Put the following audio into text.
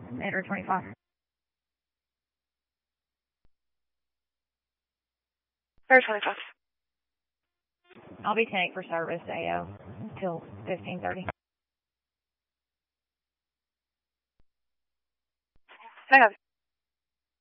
Enter 25. Enter 25. I'll be 10 for service, AO, till 15:30. I have